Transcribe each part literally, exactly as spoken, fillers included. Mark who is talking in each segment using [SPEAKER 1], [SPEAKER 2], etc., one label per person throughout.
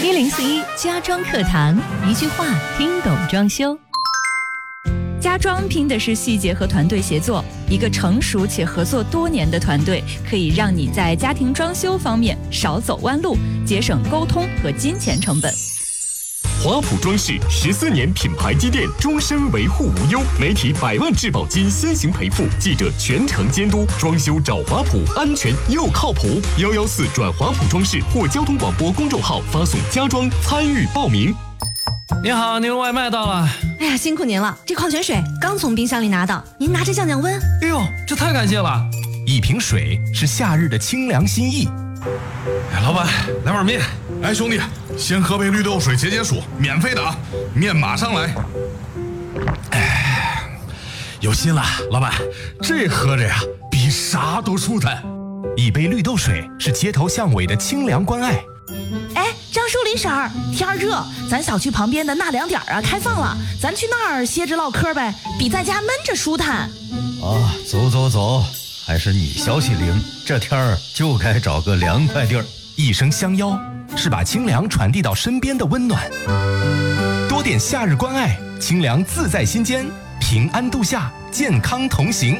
[SPEAKER 1] 一零四一家装课堂，一句话听懂装修。家装拼的是细节和团队协作，一个成熟且合作多年的团队，可以让你在家庭装修方面少走弯路，节省沟通和金钱成本。
[SPEAKER 2] 华普装饰十四年品牌积淀，终身维护无忧，媒体百万质保金先行赔付，记者全程监督，装修找华普，安全又靠谱。幺幺四转华普装饰或交通广播公众号发送家装参与报名。
[SPEAKER 3] 您好，您的外卖到了。
[SPEAKER 4] 哎呀，辛苦您了，这矿泉水刚从冰箱里拿到，您拿着降降温。
[SPEAKER 3] 哎呦，这太感谢了！
[SPEAKER 5] 一瓶水是夏日的清凉心意。
[SPEAKER 3] 哎，老板，来碗面。
[SPEAKER 6] 哎，兄弟，先喝杯绿豆水解解暑，免费的啊，面马上来。
[SPEAKER 5] 哎，有心了，老板，这喝着呀，比啥都舒坦。一杯绿豆水是街头巷尾的清凉关爱。
[SPEAKER 4] 哎，张淑林婶儿，天儿热，咱小区旁边的纳凉点啊开放了，咱去那儿歇着唠嗑呗，比在家闷着舒坦。
[SPEAKER 7] 啊，走走走，还是你消息灵，这天儿就该找个凉快地儿。
[SPEAKER 5] 一声相邀，是把清凉传递到身边的温暖。多点夏日关爱，清凉自在心间，平安度夏，健康同行。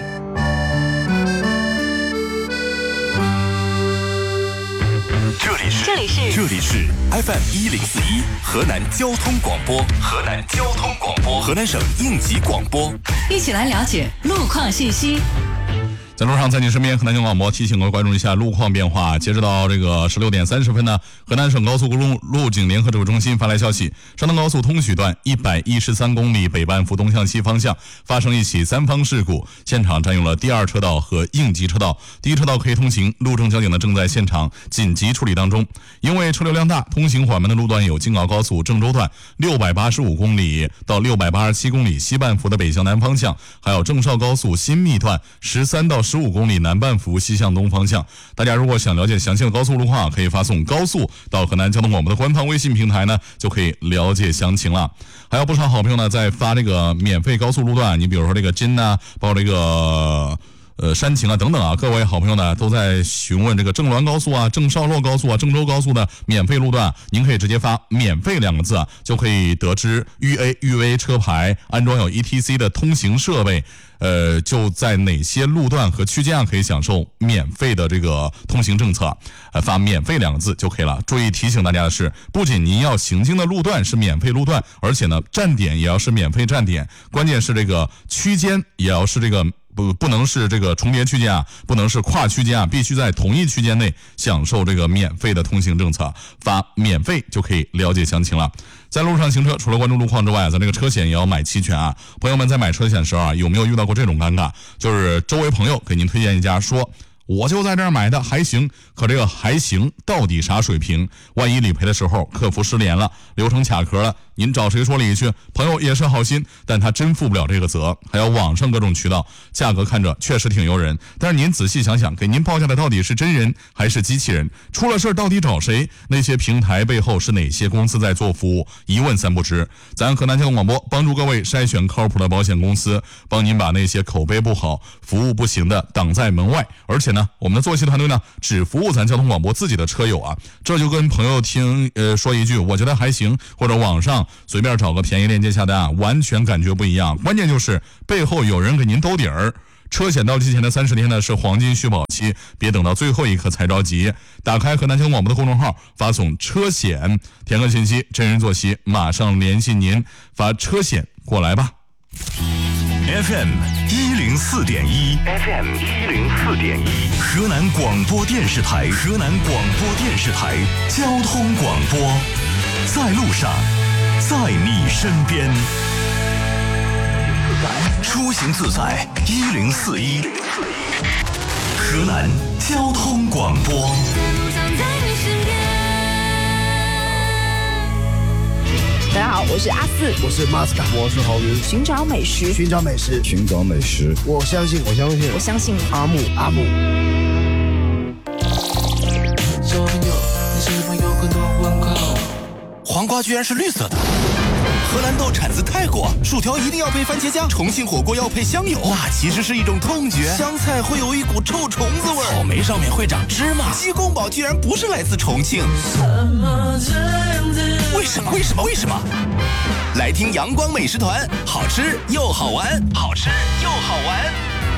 [SPEAKER 2] 这里是这里是这里是 F M 一零四一河南交通广播，河南交通广播，河南省应急广播，
[SPEAKER 1] 一起来了解路况信息。
[SPEAKER 8] 在路上，在你身边，河南交通广播提醒各位关注一下路况变化。截止到这个十六点三十分呢，河南省高速公路路警联合指挥中心发来消息：山东高速通许段一百一十三公里北半幅东向西方向发生一起三方事故，现场占用了第二车道和应急车道，第一车道可以通行。路政交警呢正在现场紧急处理当中。因为车流量大，通行缓慢的路段有京奥高速郑州段六百八十五公里到六百八十七公里西半幅的北向南方向，还有郑绍高速新密段十三到十五公里南半幅西向东方向。大家如果想了解详细的高速路况，可以发送高速到河南交通广播的官方微信平台呢，就可以了解详情了。还有不少好朋友呢在发这个免费高速路段，你比如说这个金呐，包括这个呃，山情啊等等啊，各位好朋友呢都在询问这个郑滦高速啊、郑绍洛高速啊、郑州高速的免费路段，您可以直接发免费两个字啊，就可以得知豫 A 豫 V 车牌安装有 E T C 的通行设备，呃，就在哪些路段和区间啊可以享受免费的这个通行政策，呃，发免费两个字就可以了。注意提醒大家的是，不仅您要行经的路段是免费路段，而且呢站点也要是免费站点，关键是这个区间也要是这个。不不能是这个重叠区间啊，不能是跨区间啊，必须在同一区间内享受这个免费的通行政策，发免费就可以了解详情了。在路上行车，除了关注路况之外，咱这个车险也要买齐全啊。朋友们在买车险时候啊，有没有遇到过这种尴尬？就是周围朋友给您推荐一家，说我就在这儿买的，还行。可这个还行到底啥水平？万一理赔的时候客服失联了，流程卡壳了，您找谁说理去？朋友也是好心，但他真负不了这个责。还有网上各种渠道，价格看着确实挺诱人，但是您仔细想想，给您报价的到底是真人还是机器人？出了事到底找谁？那些平台背后是哪些公司在做服务？一问三不知。咱河南交通广播帮助各位筛选靠谱的保险公司，帮您把那些口碑不好、服务不行的挡在门外。而且呢，我们的作息团队呢，只服务咱交通广播自己的车友啊。这就跟朋友听呃说一句我觉得还行，或者网上随便找个便宜链接下单啊，完全感觉不一样。关键就是背后有人给您兜底儿。车险到期前的三十天呢是黄金续保期，别等到最后一刻才着急。打开河南交通广播的公众号，发送车险，填个信息，真人作息，马上联系您，发车险过来吧。
[SPEAKER 2] F M 一零四点一 ，F M 一零四点一，河南广播电视台，河南广播电视台交通广播，在路上，在你身边，出行自在一零四一，河南交通广播。
[SPEAKER 4] 大家好，我是阿四，
[SPEAKER 9] 我是 Maska，
[SPEAKER 10] 我是郝云。
[SPEAKER 4] 寻找美食，
[SPEAKER 9] 寻找美食，
[SPEAKER 10] 寻找美食。
[SPEAKER 9] 我相信，
[SPEAKER 10] 我相信，
[SPEAKER 4] 我相信
[SPEAKER 9] 阿木，阿木。
[SPEAKER 5] 黄瓜居然是绿色的。荷兰豆产自泰国，薯条一定要配番茄酱，重庆火锅要配香油，那其实是一种痛觉。香菜会有一股臭虫子味，草莓上面会长芝麻。鸡公煲居然不是来自重庆。怎么这样的什么？为什么？为什么？来听阳光美食团，好吃又好玩，好吃又好玩。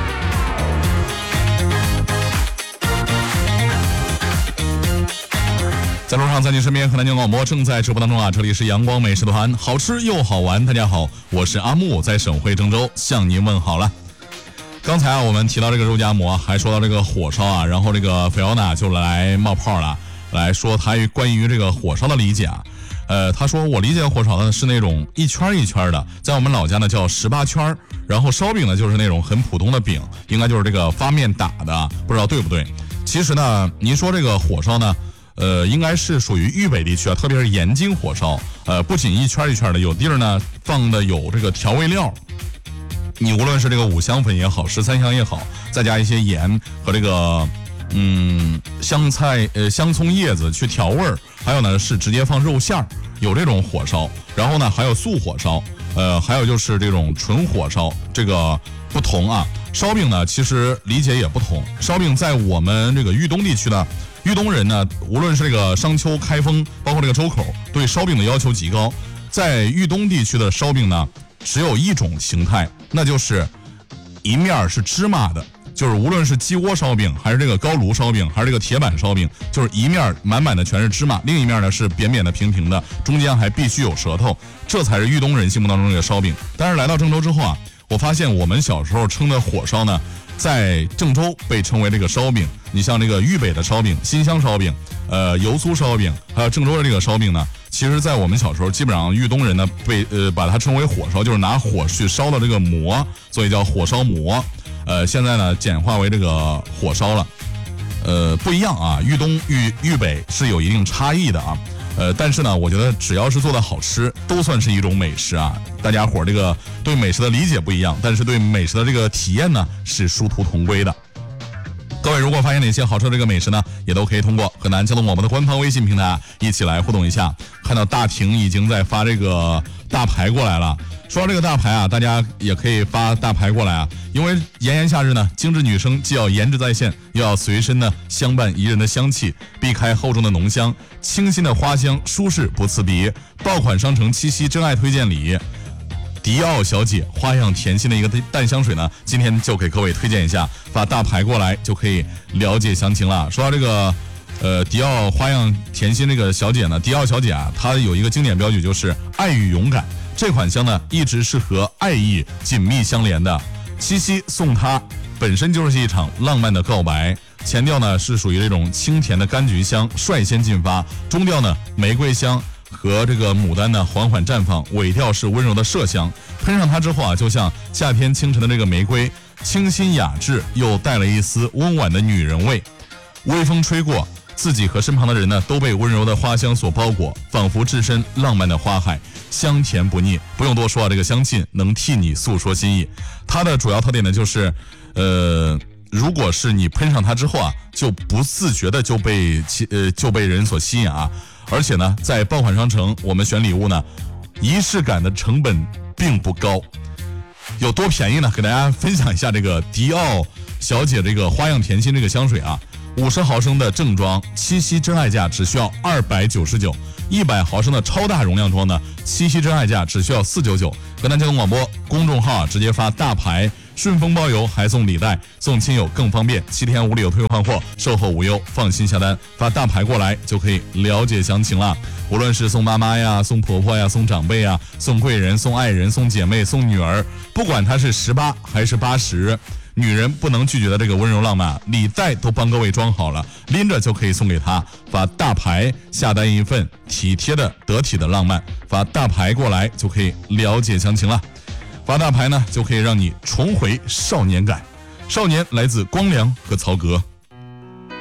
[SPEAKER 8] 在路上，在你身边，河南交广播正在直播当中啊！这里是阳光美食团，好吃又好玩。大家好，我是阿木，在省会郑州向您问好了。刚才啊，我们提到这个肉夹馍，还说到这个火烧啊，然后这个菲奥娜就来冒泡了，来说他关于这个火烧的理解啊。呃，他说我理解火烧呢是那种一圈一圈的，在我们老家呢叫十八圈，然后烧饼呢就是那种很普通的饼，应该就是这个发面打的，不知道对不对？其实呢，您说这个火烧呢。呃，应该是属于豫北地区啊，特别是盐津火烧。呃，不仅一圈一圈的，有地儿呢放的有这个调味料，你无论是这个五香粉也好，十三香也好，再加一些盐和这个嗯香菜呃香葱叶子去调味儿，还有呢是直接放肉馅儿，有这种火烧。然后呢还有素火烧，呃，还有就是这种纯火烧，这个不同啊。烧饼呢其实理解也不同，烧饼在我们这个豫东地区呢。豫东人呢，无论是这个商丘、开封，包括这个周口，对烧饼的要求极高。在豫东地区的烧饼呢，只有一种形态，那就是一面是芝麻的，就是无论是鸡窝烧饼，还是这个高炉烧饼，还是这个铁板烧饼，就是一面满满的全是芝麻，另一面呢是扁扁的、平平的，中间还必须有舌头，这才是豫东人心目当中这个烧饼。但是来到郑州之后啊，我发现我们小时候称的火烧呢，在郑州被称为这个烧饼。你像这个豫北的烧饼、新乡烧饼、呃油酥烧饼，还有郑州的这个烧饼呢，其实在我们小时候基本上豫东人呢被呃把它称为火烧，就是拿火去烧的这个馍，所以叫火烧馍。呃，现在呢简化为这个火烧了。呃，不一样啊，豫东豫豫北是有一定差异的啊。呃，但是呢，我觉得只要是做的好吃，都算是一种美食啊。大家伙这个对美食的理解不一样，但是对美食的这个体验呢是殊途同归的。各位如果发现哪些好吃的这个美食呢，也都可以通过河南交通广播的官方微信平台一起来互动一下。看到大婷已经在发这个大牌过来了，说到这个大牌啊，大家也可以发大牌过来啊，因为炎炎夏日呢，精致女生既要颜值在线，又要随身呢相伴宜人的香气，避开厚重的浓香，清新的花香，舒适不刺鼻。爆款商城七夕真爱推荐礼。迪奥小姐花样甜心的一个淡香水呢，今天就给各位推荐一下，发大牌过来就可以了解详情了。说到这个，呃，迪奥花样甜心这个小姐呢，迪奥小姐啊，她有一个经典标语就是爱与勇敢。这款香呢，一直是和爱意紧密相连的。七夕送它，本身就是一场浪漫的告白。前调呢是属于这种清甜的柑橘香率先进发，中调呢玫瑰香和这个牡丹呢缓缓绽放，尾调是温柔的麝香。喷上它之后啊，就像夏天清晨的这个玫瑰，清新雅致，又带了一丝温婉的女人味。微风吹过，自己和身旁的人呢都被温柔的花香所包裹，仿佛置身浪漫的花海，香甜不腻。不用多说啊，这个香气能替你诉说心意。它的主要特点呢就是，呃。如果是你喷上它之后啊，就不自觉的就被呃就被人所吸引啊，而且呢，在爆款商城我们选礼物呢，仪式感的成本并不高，有多便宜呢？给大家分享一下这个迪奥小姐这个花样甜心这个香水啊，五十毫升的正装，七夕真爱价只需要二百九十九，一百毫升的超大容量装呢，七夕真爱价只需要四九九。河南交通广播公众号啊，直接发大牌。顺丰包邮还送礼袋，送亲友更方便，七天无理由退换货，售后无忧，放心下单，发大牌过来就可以了解详情了。无论是送妈妈呀，送婆婆呀，送长辈呀，送贵人，送爱人，送姐妹，送女儿，不管她是十八还是八十，女人不能拒绝的这个温柔浪漫，礼袋都帮各位装好了，拎着就可以送给她。发大牌下单一份体贴的得体的浪漫，发大牌过来就可以了解详情了。发大牌呢，就可以让你重回少年感。少年来自光良和曹格。